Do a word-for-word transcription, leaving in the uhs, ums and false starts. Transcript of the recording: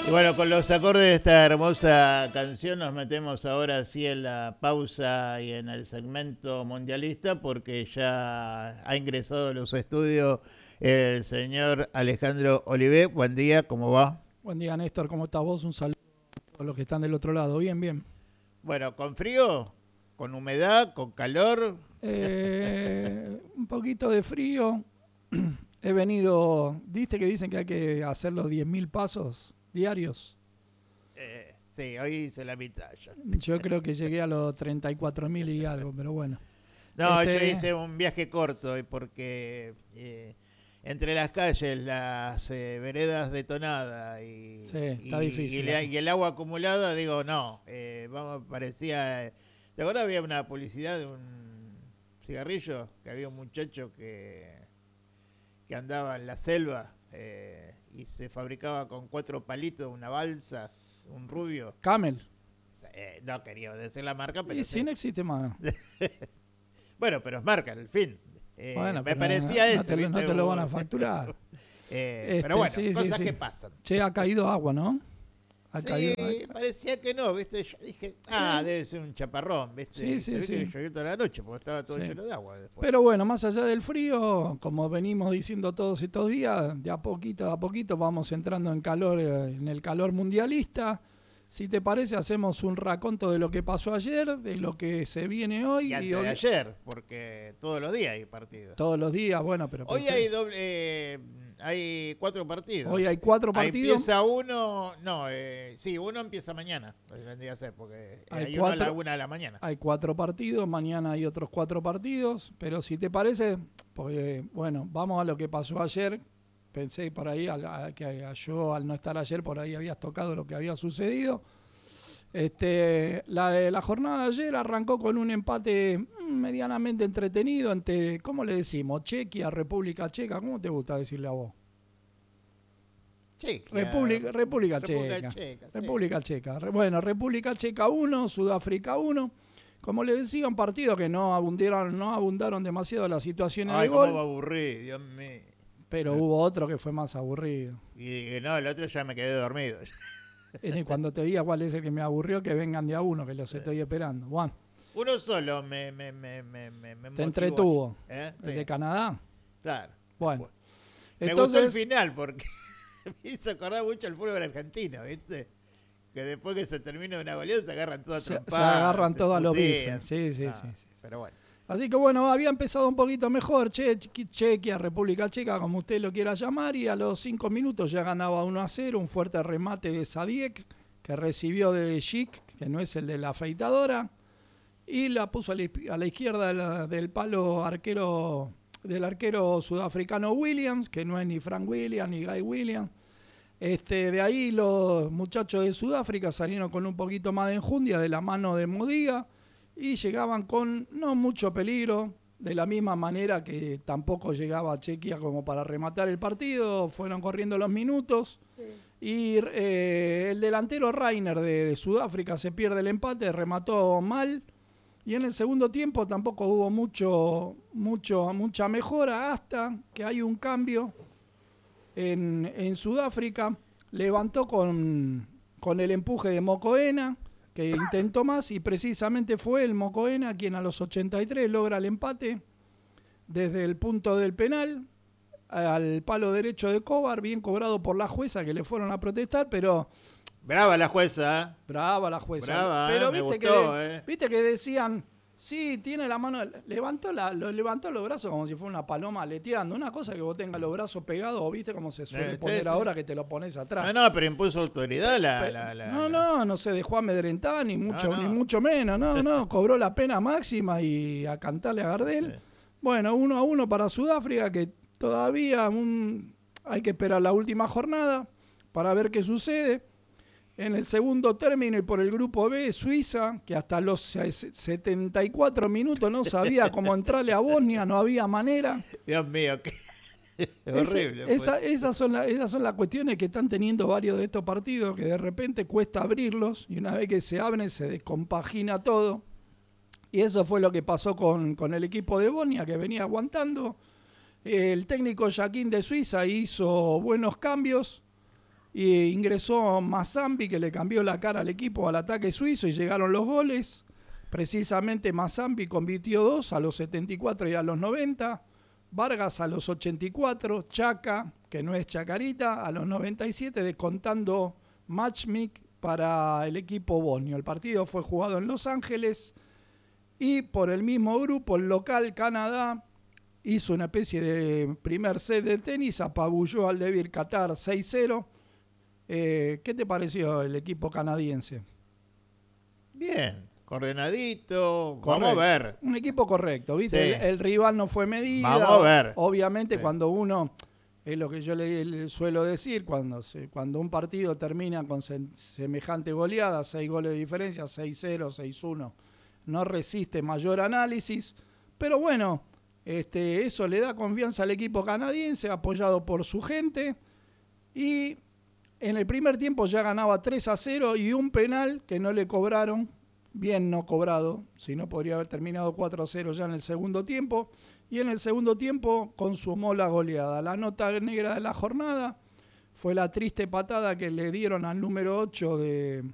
Y bueno, con los acordes de esta hermosa canción nos metemos ahora sí en la pausa y en el segmento mundialista porque ya ha ingresado a los estudios el señor Alejandro Olivé. Buen día, ¿cómo va? Buen día, Néstor, ¿cómo estás vos? Un saludo a todos los que están del otro lado. Bien, bien. Bueno, ¿con frío? ¿Con humedad? ¿Con calor? Eh, un poquito de frío. He venido, ¿viste que dicen que hay que hacer los diez mil pasos diarios? Eh, sí, hoy hice la mitad ya. Yo creo que llegué a los treinta y cuatro mil y algo, pero bueno. No, este... yo hice un viaje corto porque eh, entre las calles, las eh, veredas detonadas y, sí, está y, difícil, y, la, y el agua acumulada, digo, no, eh, vamos, parecía... ¿De verdad había una publicidad de un cigarrillo? Que había un muchacho que, que andaba en la selva eh, y se fabricaba con cuatro palitos una balsa, un rubio. Camel. Eh, no quería decir la marca, pero... Y sí, no existe más. Bueno, pero es marca, al fin. Eh, bueno, me parecía no, eso. No te, no te lo van a facturar. eh, este, pero bueno, sí, cosas sí, que sí. pasan. Che, ha caído agua, ¿no? Ha sí, caído... parecía que no, ¿viste? Yo dije, ah, sí. debe ser un chaparrón, ¿viste? Sí, sí, se ve sí. que llovió toda la noche porque estaba todo sí. lleno de agua después. Pero bueno, más allá del frío, como venimos diciendo todos estos días, de a poquito a poquito vamos entrando en calor, en el calor mundialista. Si te parece, hacemos un raconto de lo que pasó ayer, de lo que se viene hoy. Y antes y hoy... de ayer, porque todos los días hay partidos. Todos los días, bueno, pero... Hoy pensé... hay doble... Eh, hay cuatro partidos. Hoy hay cuatro partidos. Ahí empieza uno, no, eh, sí, uno empieza mañana, vendría a ser, porque hay, hay cuatro, uno a la una de la mañana. Hay cuatro partidos, mañana hay otros cuatro partidos, pero si te parece, porque, bueno, vamos a lo que pasó ayer. Pensé por ahí a, a, que a, yo al no estar ayer por ahí habías tocado lo que había sucedido. Este, la, la jornada de ayer arrancó con un empate medianamente entretenido entre, ¿cómo le decimos? Chequia, República Checa, ¿cómo te gusta decirle a vos? Chequia. República, República, República Checa. Checa sí. República Checa. Bueno, República Checa uno, Sudáfrica uno. Como le decía, un partido que no abundaron, no abundaron demasiado las situaciones Ay, de gol. Cómo va a aburrir, Dios mío. Pero hubo otro que fue más aburrido. Y no, el otro ya me quedé dormido. Cuando te diga cuál es el que me aburrió, que vengan de a uno, que los sí. estoy esperando. Bueno. Uno solo me, me, me, me, me Te entretuvo. ¿Eh? ¿El sí. de Canadá? Claro. Bueno. Me Entonces, gustó el final porque me hizo acordar mucho el fútbol argentino, ¿viste? Que después que se termina una goleada se agarran todas se, trompadas. Se agarran todos a los bifes. Sí, sí, ah, sí, sí. Pero bueno. Así que bueno, había empezado un poquito mejor, che, Chequia, República Checa, como usted lo quiera llamar, y a los cinco minutos ya ganaba uno a cero, un fuerte remate de Sadiek, que recibió de Schick, que no es el de la afeitadora, y la puso a la, a la izquierda de la, del palo arquero del arquero sudafricano Williams, que no es ni Frank Williams ni Guy Williams. Este, de ahí los muchachos de Sudáfrica salieron con un poquito más de enjundia de la mano de Modiga, y llegaban con no mucho peligro, de la misma manera que tampoco llegaba Chequia como para rematar el partido. Fueron corriendo los minutos, sí. y eh, el delantero Reiner de, de Sudáfrica se pierde el empate, remató mal, y en el segundo tiempo tampoco hubo mucho, mucho, mucha mejora, hasta que hay un cambio en, en Sudáfrica. Levantó con, con el empuje de Mokoena, que intentó más, y precisamente fue el Mokoena quien a los ochenta y tres logra el empate desde el punto del penal al palo derecho de Kovar, bien cobrado por la jueza, que le fueron a protestar, pero... Brava la jueza, ¿eh? Brava la jueza. Brava, pero eh, viste, me que gustó, le, eh. viste que decían, sí, tiene la mano, levantó, la, lo, levantó los brazos como si fuera una paloma aleteando. Una cosa que vos tengas los brazos pegados, o viste como se suele eh, poner sí, ahora, sí. que te lo pones atrás. No, no, pero impuso autoridad la... Pe la, la no, la... no, no se dejó amedrentar, ni mucho, no, no. ni mucho menos. No, no, cobró la pena máxima y a cantarle a Gardel. Sí. Bueno, uno a uno para Sudáfrica, que todavía un, hay que esperar la última jornada para ver qué sucede. En el segundo término y por el grupo B, Suiza, que hasta los setenta y cuatro minutos no sabía cómo entrarle a Bosnia, no había manera. Dios mío, qué horrible. Ese, esa, esas, son la, esas son las cuestiones que están teniendo varios de estos partidos, que de repente cuesta abrirlos, y una vez que se abren se descompagina todo. Y eso fue lo que pasó con, con el equipo de Bosnia, que venía aguantando. El técnico Jaquín de Suiza hizo buenos cambios. Y ingresó Mazambi, que le cambió la cara al equipo al ataque suizo y llegaron los goles. Precisamente Mazambi convirtió dos a los setenta y cuatro y a los noventa. Vargas a los ochenta y cuatro. Chaca, que no es Chacarita, a los noventa y siete, descontando matchmake para el equipo bosnio. El partido fue jugado en Los Ángeles y por el mismo grupo, el local Canadá hizo una especie de primer set de tenis, apabulló al débil Qatar seis cero. Eh, ¿Qué te pareció el equipo canadiense? Bien, coordenadito. Correcto. Vamos a ver. Un equipo correcto, ¿viste? Sí. El, el rival no fue medida. Vamos a ver. Obviamente, Sí. cuando uno, es lo que yo le, le suelo decir, cuando, se, cuando un partido termina con se, semejante goleada, seis goles de diferencia, seis cero, seis uno, no resiste mayor análisis. Pero bueno, este, eso le da confianza al equipo canadiense, apoyado por su gente. Y en el primer tiempo ya ganaba tres a cero y un penal que no le cobraron, bien no cobrado, si no podría haber terminado cuatro a cero ya en el segundo tiempo. Y en el segundo tiempo consumó la goleada. La nota negra de la jornada fue la triste patada que le dieron al número ocho de,